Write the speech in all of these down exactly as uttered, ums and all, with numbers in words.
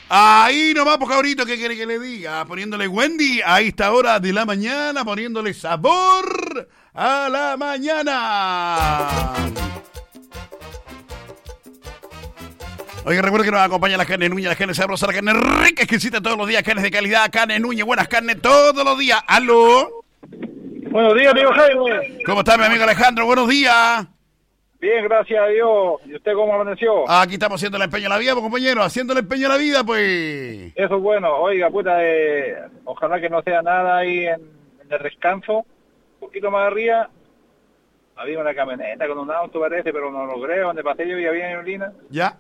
Ahí nomás, pues cabrito, ¿qué quiere que le diga? Poniéndole Wendy a esta hora de la mañana, poniéndole sabor a la mañana. Oiga, recuerda que nos acompaña la carne Núñez, la carne sabrosa, la carne rica, exquisita todos los días, carnes de calidad, carne Núñez, buenas carnes todos los días. ¡Aló! Buenos días, amigo Jaime. ¿Cómo está mi amigo Alejandro? Buenos días. Bien, gracias a Dios. ¿Y usted cómo amaneció? Aquí estamos haciendo el empeño de la vida, pues, compañero, haciendo el empeño de la vida, pues. Eso es bueno. Oiga, puta, eh, ojalá que no sea nada ahí en, en el descanso. Un poquito más arriba había una camioneta con un auto, parece, pero no logré. Donde pasé yo ya había neblina. Ya.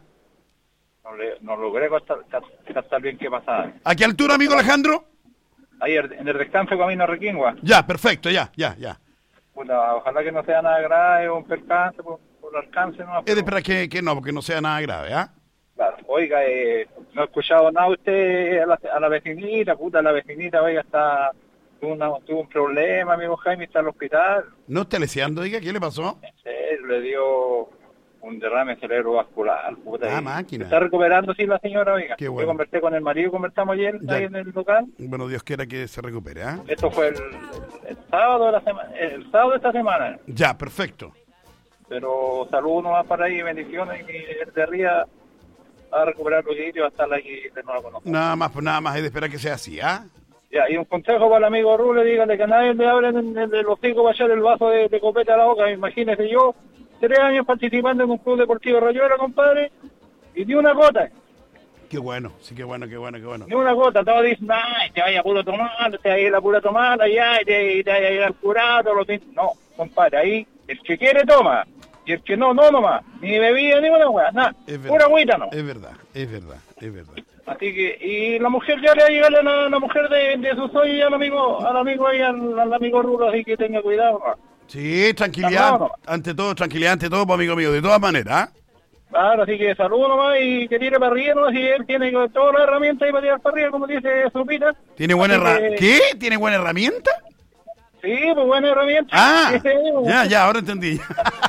No, le, no logré captar, captar bien qué pasaba. ¿A qué altura, amigo Alejandro? Ahí en el descanso camino a Requingua. Ya, perfecto, ya, ya, ya. Puta, ojalá que no sea nada grave, un percance por, por alcance. No, Es de esperar que, que no, porque no sea nada grave, ¿ah? ¿eh? Claro. Oiga, eh, no he escuchado nada usted a la, a la vecinita, puta, la vecinita, oiga, está, tuvo, una, tuvo un problema, amigo Jaime, está en el hospital. ¿No está leseando, diga? ¿Qué le pasó? En serio, le dio un derrame cerebrovascular, puta. Ah, máquina. Se está recuperando, sí, la señora, oiga. Qué bueno. Yo conversé con el marido, conversamos ayer Ya. ahí en el local. Bueno, Dios quiera que se recupere, ¿ah? ¿eh? Esto fue el, el sábado de la semana, el sábado de esta semana. Ya, perfecto. Pero saludos nomás para ahí, bendiciones, y el de arriba va a recuperar los sitios, va a estar aquí de nuevo. Nada más, pues nada más, es de esperar que sea así, ¿ah? ¿eh? Ya, y un consejo para el amigo Ruble, dígale que a nadie le abren en el, el hocico para echar el vaso de, de copete a la boca. Imagínese yo, tres años participando en un club deportivo Rayuela, compadre, y ni una gota. Qué bueno, sí, qué bueno, qué bueno, qué bueno. Ni una gota, todos dicen, ay, te vaya a puro tomar, te vaya a ir a pura tomar, allá, y te, te vaya a ir al curado, lo que... No, compadre, ahí, el que quiere toma, y el que no, no nomás, ni bebida, ni una hueá, nada, pura agüita no. Es verdad, es verdad, es verdad. Así que, y la mujer ya le va a llegar a la, la mujer de, de su soy al amigo, al amigo ahí, al, al amigo Rulo, así que tenga cuidado, ¿no? Sí, tranquilidad, No, no. ante todo, tranquilidad ante todo, pues, amigo mío, de todas maneras, ¿eh? Claro, así que saludo nomás y que tire para arriba, ¿no? Si él tiene todas las herramientas ahí para tirar para arriba, como dice Sopita. ¿Tiene buena Así herramienta? que- ¿Qué? ¿Tiene buena herramienta? Sí, pues buena herramienta. Ah, Sí, sí, ya, ya, ahora entendí.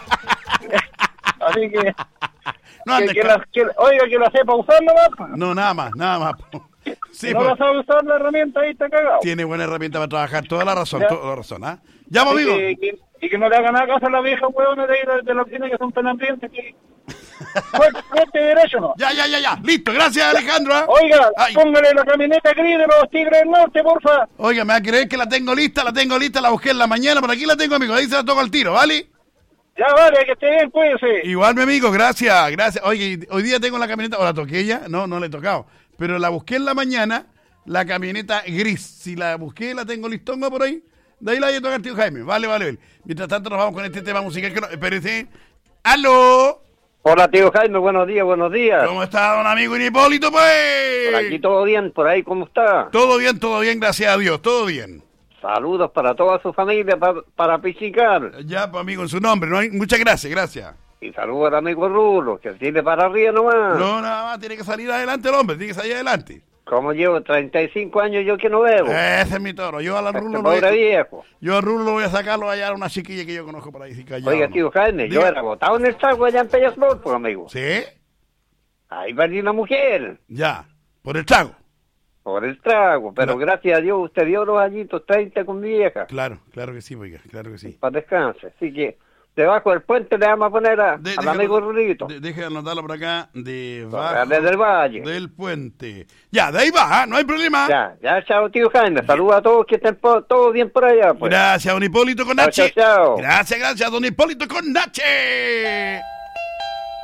Así que, No, que, antes, que la, que, oiga, que la sepa usar nomás. no, nada más, nada más. Sí, Si no pues, la sabe usar la herramienta, ahí está cagado. tiene buena herramienta para trabajar, toda la razón, Ya. toda la razón, ¿ah? Ya, pues, Así amigo. que- que- y que no le hagan nada caso a la vieja huevona de ahí de, de la oficina que son penambrientes. Que... Fuerte, fuerte derecho, ¿no? Ya, ya, ya, ya. Listo, gracias, Alejandro. ¿ah? Oiga, Ay. póngale la camioneta gris de los Tigres del Norte, porfa. Oiga, me va a creer que la tengo lista, la tengo lista, la busqué en la mañana, por aquí la tengo, amigo. Ahí se la toco al tiro, ¿vale? Ya vale, que esté bien, cuídese. Igual, mi amigo, gracias, gracias. Oye, hoy día tengo la camioneta, o la toqué ya, no, no la he tocado, pero la busqué en la mañana, la camioneta gris. Si la busqué, la tengo listonga por ahí, de ahí la voy a tocar, tío Jaime. Vale, vale, vale. Mientras tanto, nos vamos con este tema musical que no... Espérese. ¡Aló! Hola, tío Jaime, buenos días, buenos días. ¿Cómo está, don amigo Hipólito, pues? Por aquí todo bien, por ahí, ¿cómo está? Todo bien, todo bien, gracias a Dios, todo bien. Saludos para toda su familia, pa- para Pichicar. Ya, pues, amigo, en su nombre, ¿no? hay- Muchas gracias, gracias. Y saludos al amigo Rulo, que tiene para arriba nomás. No, nada más, tiene que salir adelante el hombre, tiene que salir adelante. Como llevo treinta y cinco años yo que no bebo. Ese es mi toro. Yo a la Este Rulo lo pobre voy a, viejo. yo a Rulo lo voy a sacarlo allá a una chiquilla que yo conozco por ahí. Sí, callado, Oiga, ¿no? tío Jaime, yo Diga. era botado en el trago allá en Peñasblor, pues, amigo. ¿Sí? Ahí perdí una mujer, Ya, por el trago. por el trago. Pero No. gracias a Dios usted dio los añitos, treinta con mi vieja. Claro, claro que sí, oiga, claro que sí. Para descanse. Así que debajo del puente le vamos a poner a, De- al deje amigo anot- Rulito. de- Deje de anotarlo por acá, debajo Desde el valle. del puente. Ya, de ahí va, ¿ah? No hay problema. Ya, ya, chao, tío Jaime. Saludos a todos que estén po- todos bien por allá, pues. Gracias, don Hipólito con Chao, Nache. chao, chao. Gracias, gracias, don Hipólito con Nache.